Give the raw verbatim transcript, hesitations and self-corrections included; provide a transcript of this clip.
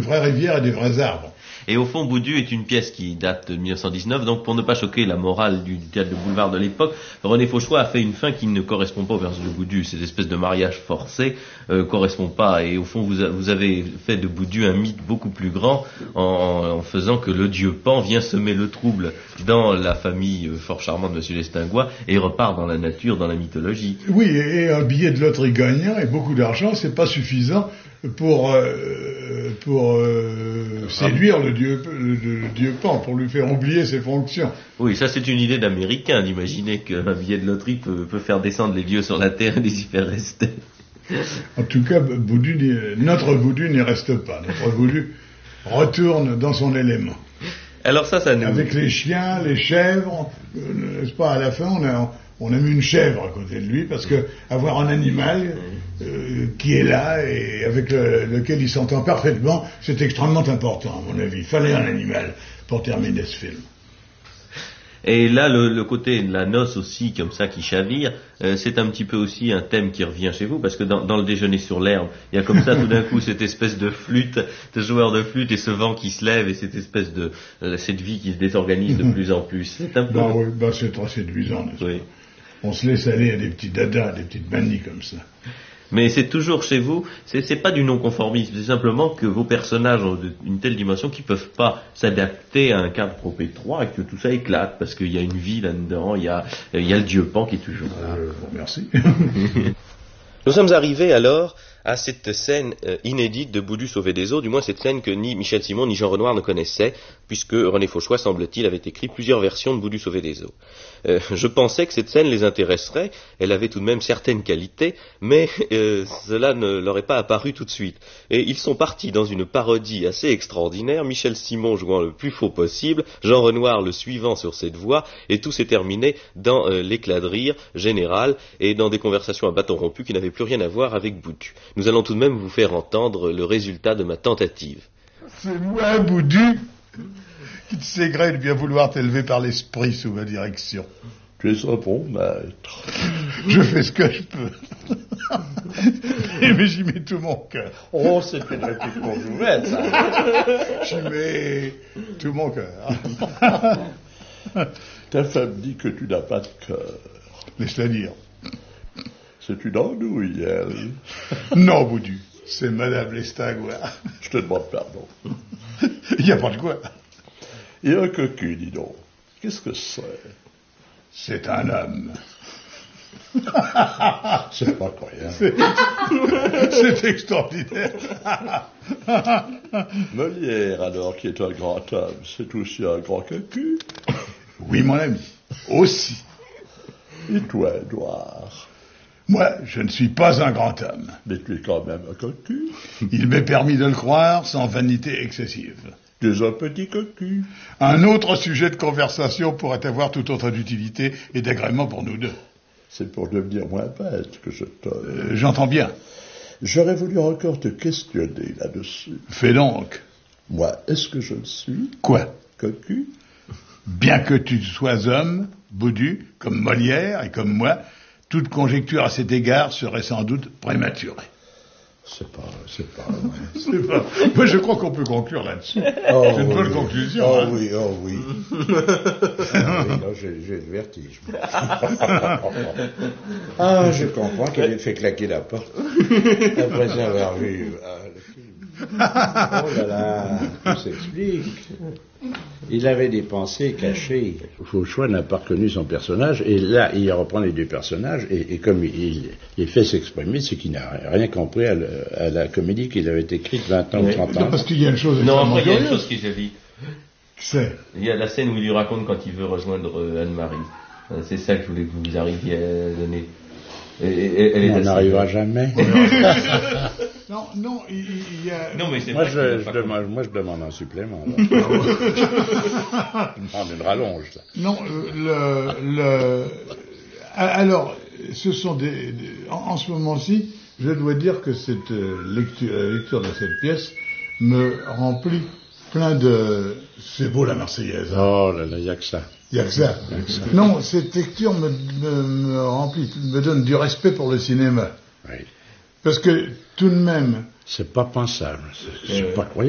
vraie rivière et des vrais arbres. Et au fond, Boudu est une pièce qui date de mille neuf cent dix-neuf, donc pour ne pas choquer la morale du théâtre de boulevard de l'époque, René Fauchois a fait une fin qui ne correspond pas au personnage de Boudu. Cette espèce de mariage forcé euh, correspond pas, et au fond vous, a, vous avez fait de Boudu un mythe beaucoup plus grand en, en faisant que le dieu Pan vient semer le trouble dans la famille euh, fort charmante de Monsieur Lestingois et repart dans la nature, dans la mythologie. Oui, et, et un billet de loterie gagnant et beaucoup d'argent, c'est pas suffisant pour euh, pour euh, séduire le dieu le, le dieu Pan, pour lui faire oublier ses fonctions. Oui, ça c'est une idée d'Américain, d'imaginer qu'un billet de loterie peut, peut faire descendre les dieux sur la terre et les y faire rester. En tout cas, Boudu, notre Boudu n'y reste pas. Notre Boudu retourne dans son élément. Alors ça, ça nous... Avec les chiens, les chèvres, euh, n'est-ce pas, à la fin, on a, on a mis une chèvre à côté de lui, parce que avoir un animal euh, qui est là et avec le, lequel il s'entend parfaitement, c'est extrêmement important, à mon avis. Il fallait un animal pour terminer ce film. Et là, le, le côté de la noce aussi, comme ça, qui chavire, euh, c'est un petit peu aussi un thème qui revient chez vous, parce que dans, dans le déjeuner sur l'herbe, il y a comme ça tout d'un coup cette espèce de flûte, de joueur de flûte, et ce vent qui se lève, et cette espèce de, euh, cette vie qui se désorganise de plus en plus. C'est un peu... Bah oui, bah c'est très séduisant, n'est-ce oui. pas? On se laisse aller à des petits dadas, des petites manies comme ça. Mais c'est toujours chez vous, c'est, c'est pas du non-conformisme, c'est simplement que vos personnages ont une telle dimension qu'ils peuvent pas s'adapter à un cadre trop étroit et que tout ça éclate, parce qu'il y a une vie là-dedans, il y a, il y a le dieu Pan qui est toujours là. Euh, bon, merci. Nous sommes arrivés alors à cette scène euh, inédite de Boudu sauvé des eaux, du moins cette scène que ni Michel Simon ni Jean Renoir ne connaissaient, puisque René Fauchois, semble-t-il, avait écrit plusieurs versions de Boudu sauvé des eaux. Euh, je pensais que cette scène les intéresserait, elle avait tout de même certaines qualités, mais euh, cela ne leur est pas apparu tout de suite. Et ils sont partis dans une parodie assez extraordinaire, Michel Simon jouant le plus faux possible, Jean Renoir le suivant sur cette voie, et tout s'est terminé dans euh, l'éclat de rire général et dans des conversations à bâton rompu qui n'avaient plus rien à voir avec Boudu. Nous allons tout de même vous faire entendre le résultat de ma tentative. C'est moi, Boudu, qui te ségré de bien vouloir t'élever par l'esprit sous ma direction. Tu es un bon maître. Je fais ce que je peux. Mais j'y mets tout mon cœur. Oh, c'est une réplique conjointe, ça. J'y mets tout mon cœur. Ta femme dit que tu n'as pas de cœur. Laisse-la dire. C'est une andouille, elle. Non, Boudu, c'est Madame Lestingois. Je te demande pardon. Il n'y a pas de quoi. Et un cocu, dis donc. Qu'est-ce que c'est? C'est un homme. C'est pas croyable. C'est, c'est extraordinaire. Molière, alors, qui est un grand homme, c'est aussi un grand cocu? Oui, mon ami, aussi. Et toi, Édouard? Moi, je ne suis pas un grand homme. Mais tu es quand même un cocu. Il m'est permis de le croire sans vanité excessive. Tu es un petit cocu. Un autre sujet de conversation pourrait avoir toute autre utilité et d'agrément pour nous deux. C'est pour devenir moins bête que je te... Euh, j'entends bien. J'aurais voulu encore te questionner là-dessus. Fais donc. Moi, est-ce que je le suis? Quoi? Cocu? Bien que tu sois homme, Boudu, comme Molière et comme moi, toute conjecture à cet égard serait sans doute prématurée. C'est pas, c'est pas vrai. C'est pas... Moi, je crois qu'on peut conclure là-dessus. Oh, c'est une oui, bonne oui. conclusion. Oh hein. oui, oh oui. Ah oui, non, j'ai, j'ai le vertige. Ah, je comprends qu'elle ait fait claquer la porte après avoir vu ah, le film. Oh là là, tout s'explique. Il avait des pensées cachées. Fauchois n'a pas reconnu son personnage, et là, il reprend les deux personnages, et, et comme il, il fait s'exprimer, c'est qu'il n'a rien compris à, le, à la comédie qu'il avait écrite vingt ans ou trente ans. Non, parce qu'il y a une chose... Non, après, il y a une chose qui est jolie. C'est... Il y a la scène où il lui raconte quand il veut rejoindre euh, Anne-Marie. Euh, c'est ça que je voulais que vous arriviez à donner. Et, et, elle est On n'arrivera jamais. Non, non, il, il y a... Non, mais c'est Moi, vrai je, que je demande, moi, je demande un supplément. Je demande une rallonge. Ça. Non, euh, le, le... Alors, ce sont des... des en, en ce moment-ci, je dois dire que cette lecture, la lecture de cette pièce me remplit plein de... C'est beau, la Marseillaise. Hein. Oh là là, il n'y a que ça. Il n'y a que ça. ça. Non, cette lecture me, me, me remplit, me donne du respect pour le cinéma. Oui. Parce que, tout de même... C'est pas pensable. C'est, c'est pas croyable.